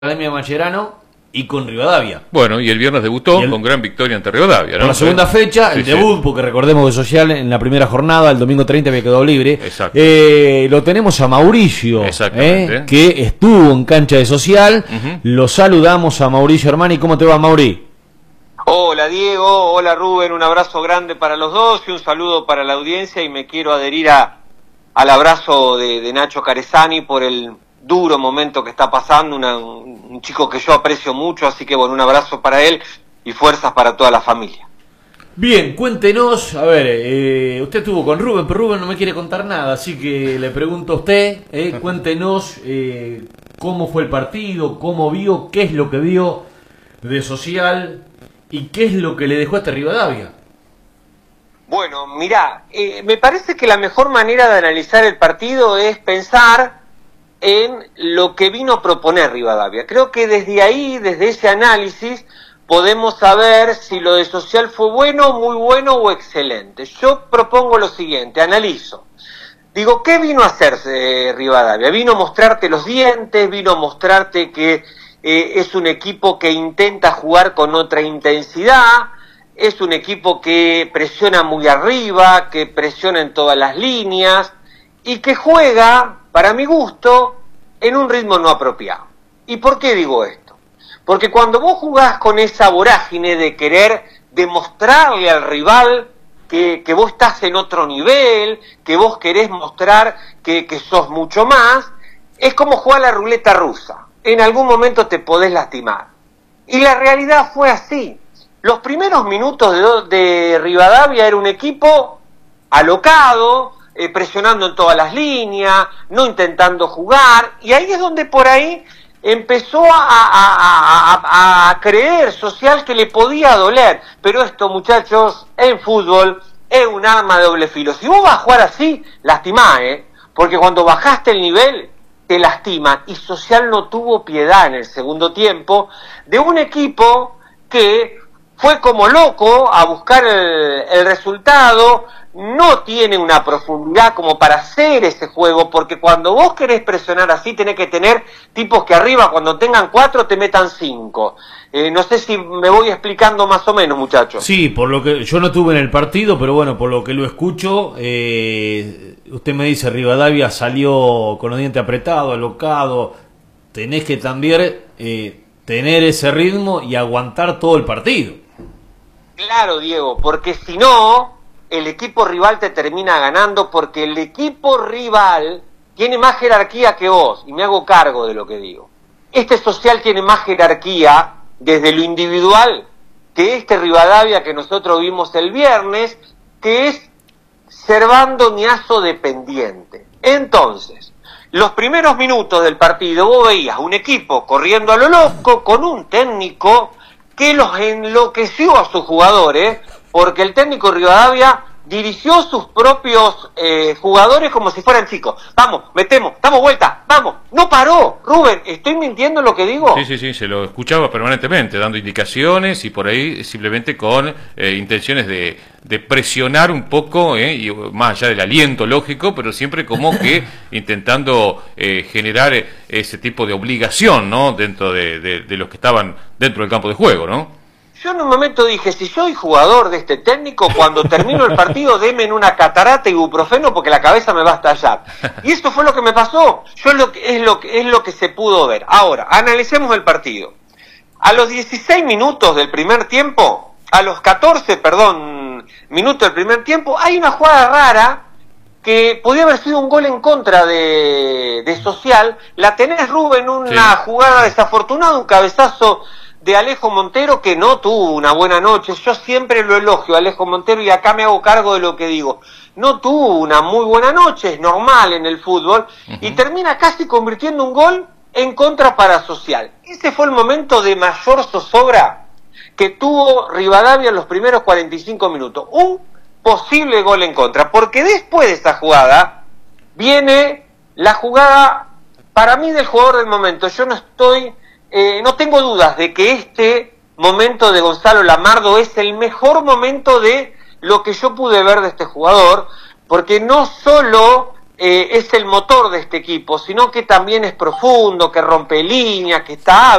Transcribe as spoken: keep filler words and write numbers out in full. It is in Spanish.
Academia Mascherano y con Rivadavia. Bueno, y el viernes debutó el, con gran victoria ante Rivadavia, ¿no? Por la segunda fecha, el sí, debut, sí. Porque recordemos que Social en la primera jornada, el domingo treinta había quedado libre. Exacto. Eh, lo tenemos a Mauricio, eh, que estuvo en cancha de Social. Uh-huh. Lo saludamos a Mauricio Armani. ¿Cómo te va, Mauri? Hola Diego, hola Rubén, un abrazo grande para los dos y un saludo para la audiencia, y me quiero adherir a, al abrazo de, de Nacho Carezani por el duro momento que está pasando, una, un chico que yo aprecio mucho, así que bueno, un abrazo para él y fuerzas para toda la familia. Bien, cuéntenos, a ver, eh, usted estuvo con Rubén, pero Rubén no me quiere contar nada, así que le pregunto a usted, eh, cuéntenos eh, cómo fue el partido, cómo vio, qué es lo que vio de Social y qué es lo que le dejó a este Rivadavia. Bueno, mirá, eh, me parece que la mejor manera de analizar el partido es pensar en lo que vino a proponer Rivadavia. Creo que desde ahí, desde ese análisis, podemos saber si lo de Social fue bueno, muy bueno o excelente. Yo propongo lo siguiente, analizo. Digo, ¿qué vino a hacerse Rivadavia? Vino a mostrarte los dientes, vino a mostrarte que eh, es un equipo que intenta jugar con otra intensidad, es un equipo que presiona muy arriba, que presiona en todas las líneas y que juega, para mi gusto, en un ritmo no apropiado. ¿Y por qué digo esto? Porque cuando vos jugás con esa vorágine de querer demostrarle al rival que, que vos estás en otro nivel, que vos querés mostrar que, que sos mucho más, es como jugar la ruleta rusa. En algún momento te podés lastimar. Y la realidad fue así. Los primeros minutos de, de Rivadavia era un equipo alocado, Eh, presionando en todas las líneas, no intentando jugar, y ahí es donde por ahí empezó a, a, a, a, a creer Social que le podía doler, pero esto, muchachos, en fútbol es un arma de doble filo. Si vos vas a jugar así, lastimá, ¿eh? Porque cuando bajaste el nivel, te lastima, y Social no tuvo piedad en el segundo tiempo de un equipo que fue como loco a buscar el, el resultado. No tiene una profundidad como para hacer ese juego, porque cuando vos querés presionar así, tenés que tener tipos que arriba, cuando tengan cuatro, te metan cinco. Eh, no sé si me voy explicando más o menos, muchachos. Sí, por lo que yo no estuve en el partido, pero bueno, por lo que lo escucho, eh, usted me dice, Rivadavia salió con los dientes apretados, alocado. Tenés que también eh, tener ese ritmo y aguantar todo el partido. Claro, Diego, porque si no, el equipo rival te termina ganando, porque el equipo rival tiene más jerarquía que vos, y me hago cargo de lo que digo. Este Social tiene más jerarquía desde lo individual que este Rivadavia que nosotros vimos el viernes, que es Servando Niazo dependiente. Entonces, los primeros minutos del partido vos veías un equipo corriendo a lo loco, con un técnico que los enloqueció a sus jugadores, porque el técnico Rivadavia dirigió sus propios eh, jugadores como si fueran chicos. Vamos, metemos, damos vuelta, vamos. No paró, Rubén, ¿estoy mintiendo en lo que digo? Sí, sí, sí, se lo escuchaba permanentemente, dando indicaciones y por ahí simplemente con eh, intenciones de, de presionar un poco, eh, y más allá del aliento lógico, pero siempre como que intentando eh, generar ese tipo de obligación, ¿no? Dentro de, de, de los que estaban dentro del campo de juego, ¿no? Yo en un momento dije, si soy jugador de este técnico, cuando termino el partido, deme en una catarata y ibuprofeno porque la cabeza me va a estallar. Y esto fue lo que me pasó. Yo lo que, es, lo que, es lo que se pudo ver. Ahora, analicemos el partido. A los dieciséis minutos del primer tiempo, a los catorce, perdón, minutos del primer tiempo, hay una jugada rara que podía haber sido un gol en contra de, de Social. La tenés, Rubén, una sí. jugada desafortunada, un cabezazo de Alejo Montero, que no tuvo una buena noche. Yo siempre lo elogio a Alejo Montero y acá me hago cargo de lo que digo. No tuvo una muy buena noche, es normal en el fútbol, uh-huh. y termina casi convirtiendo un gol en contra para Social. Ese fue el momento de mayor zozobra que tuvo Rivadavia en los primeros cuarenta y cinco minutos. Un posible gol en contra, porque después de esa jugada viene la jugada, para mí, del jugador del momento. Yo no estoy... Eh, no tengo dudas de que este momento de Gonzalo Lamardo es el mejor momento de lo que yo pude ver de este jugador, porque no solo eh, es el motor de este equipo, sino que también es profundo, que rompe líneas, que está